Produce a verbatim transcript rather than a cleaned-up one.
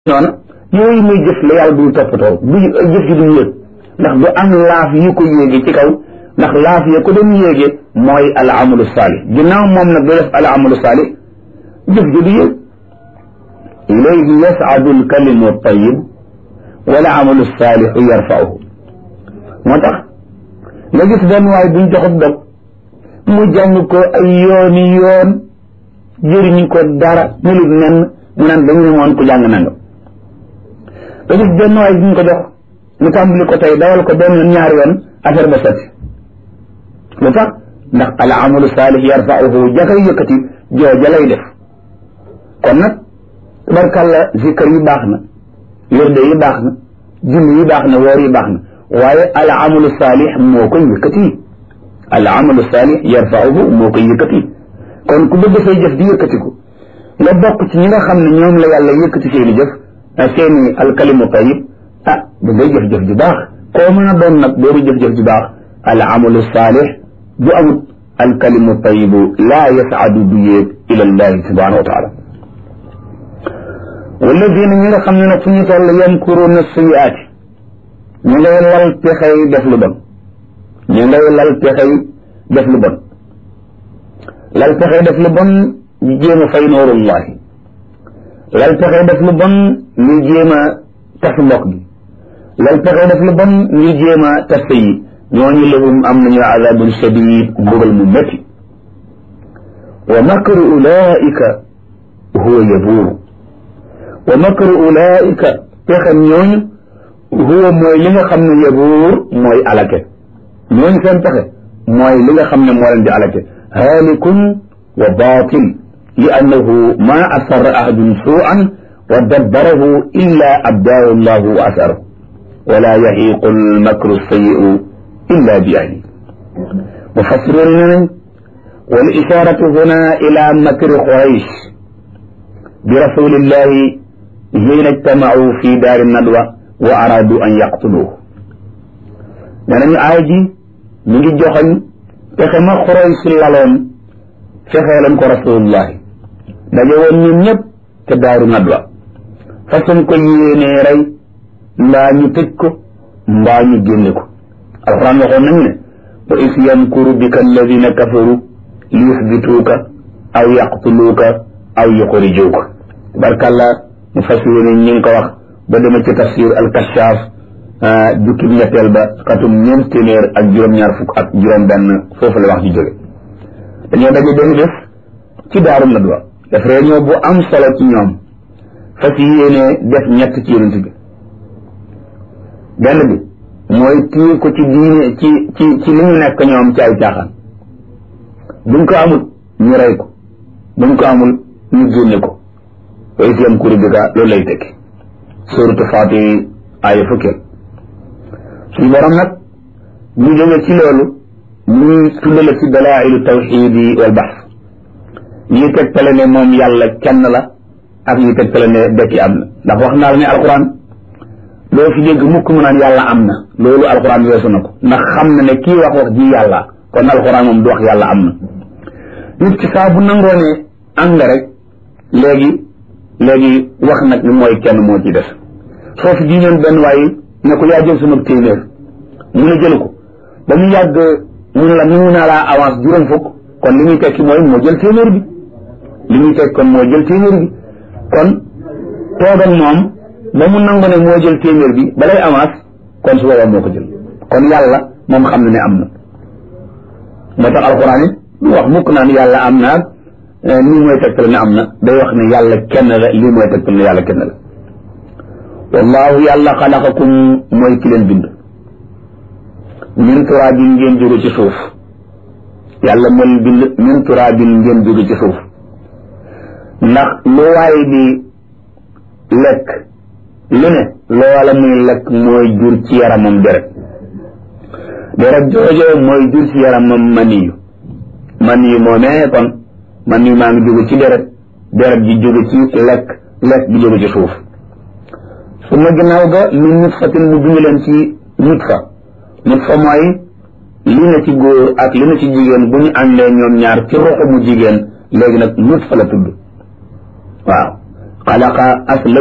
noonu yooyu muy jëf la yàlla du toppatoo du jëf ji du yéeg ndax du am laaf yu ko yéege ci kaw ndax laaf ya ko doon yéege mooy al amalu saalih ginnaaw moom nag du def al amalu saalih jëf ji du yéeg ilayhi yas'adu al kalimu tayyib wal amalu saalih yarfa'uhu moo tax nga gis benn waay buñ joxub dog mu jàng ko ay yooni yoon jëriñu ko dara melut nen mu naan dañu ne moon ku jàng nanga nga gis benn waay buñ ko jox mu tàmbali ko tey dawal ko benn ñaari yoon affaire ba sotti lu tax ndax al amalu saalih yarfa'uhu jakay yëkkati jooja lay def kon nag tabarkàlla zikar yi baax na wérde yi baax na julli yi baax na woor yi baax na waaye al amalu saalih moo koy yëkkati al amalu saalih yarfa'uhu moo koy yëkkati kon ku bëgg say jëf di yëkkatiku nga bokk ci ñi nga xam ne ñoom la yàlla yëkkati seeni jëf seeni alkalimu tayyib ah da ngay jëf-jëf ju baax koo mën a doon nag boobu jëf-jëf ju baax al amalu saalih bu amut alkalimu tayyibu laa yas'adu du yéeg ila llahi subhanahu wa taala walladina ñi nga xam ne nag fu ñu toll yamkuruuna sayyi'aati ñu ngay lal pexey def lu bon ñu ngay lal pexey def lu bon lal pexey def lu bon ñu jéem a fay noorullahi lal pexey def lu bon ñu jéem a tas mbokk gi lal pexey def lu bon ñu jéem a tas yi ñooñu lahum am nañu azabun shadid mbugal mu métti wa makru ulaika huwa yabuuru wa makru ulaika pexem ñooñu huwa mooy li nga xam ne yabuur mooy alake ñooñu seen pexe mooy li nga xam ne moo leen di alake haalikun wa baatil li annahu ma asarra ahadun suu'an wa dabbarahu illa abdaahu llahu wa asarahu wala yahiqu almakru sayyi'u illa bi ahli mufassiroon ne nañ wal isharatu huna ila makri quraysh bi rasulillahi hiina ijtama'u fi daari nadwa wa aradu an yaqtuluhu nee nañu aaya ji mi ngi joxoñ pexe ma Quraysh laloon fexeelan ko rasulullahi daje woon ñun ñëpp te daaru nadwa façon ko yéenee rey mbaa ñu tëj ko mbaa ñu génne ko alquran waxoon nañu ne wa is yamkuru bika alladina kafaru li yusbituuka aw yaqtuluuka aw yuxrijuuka barkalla mu fas yéene ñi ngi ko wax ba dema ci tafsir al-Kashaf jukki ñetteel ba xatum ñeent téeméer ak juróom-ñaar fukk ak juróom-benn foofu la wax ji jóge dañoo daje benn bés ci daaru nadwa def réunion bu am solo ci ñoom fas yéene def ñett ci yonent bi benn bi mooy tiir ko ci diine ci ci ci li ñu nekk ñoom ci ay caaxaan buñ ko amul ñu rey ko buñ ko amul ñu génne ko wa is yamkuru bika loolu lay tekki suuratu Faatiha aaya fukkeel suñu borom nag ñu jóge ci loolu muy tuddale ci dalaa'ilu tawxiidi wal bahs ñuy tegtale ne moom yàlla kenn la ak ñuy tegtale ne dekki am na ndax wax naa la ne alquran doo fi dégg mukk mu naan yàlla am na loolu alquran weesu na ko ndax xam na ne kii wax wax ji yàlla kon alquran moom du wax yàlla am na nit ci saa bu nangoo ne am nga rek léegi léegi wax nag ni mooy kenn moo ci def soo fi jiñoon benn waaye ne ko yaa jël sama téeméer mu ne jëlu ko ba mu yàgg mu ne la nangu naa laa avance juróom fukk kon li muy tekki mooy moo jël téeméer bi li muy tekki kon moo jël téeméer bi kon toogal moom ba mu nangu ne moo jël téeméer bi balay avance kon su boobaa moo ko jël kon yàlla moom xam na ne am na moo tax alxuraan it du wax mukk naan yàlla am na ak lii mooy tegtal ne am na day wax ne yàlla kenn la lii mooy tegtal ne yàlla kenn la wallahu yàlla xalaqakum mooy ki leen bind min turaabin ngeen jóge ci suuf yàlla mooy bind min turaabin ngeen jóge ci suuf ndax lu waay di lekk lu ne loola muy lekk mooy jur ci yaramam deret deret joojo mooy jur ci yaramam maniyu maniyu moo nee kon maniyu maa ngi jóge ci deret deret ji jóge ci lekk lekk bi jóge ci suuf su ma ginnaaw ga min nutfatin mu bind leen ci nutfa nutfa mooy li na ci góor ak li na ci jigéen bu ñu àndee ñoom ñaar ci roxo mu jigéen léegi nag nutfa la tudd waaw xalaqa asla